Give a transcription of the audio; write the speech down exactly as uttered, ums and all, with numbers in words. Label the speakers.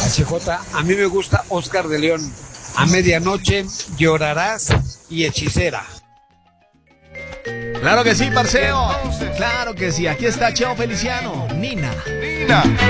Speaker 1: H J, a mí me gusta Oscar de León. A medianoche llorarás y hechicera.
Speaker 2: Claro que sí, parcero. Claro que sí. Aquí está Cheo Feliciano. Nina.
Speaker 3: Nina.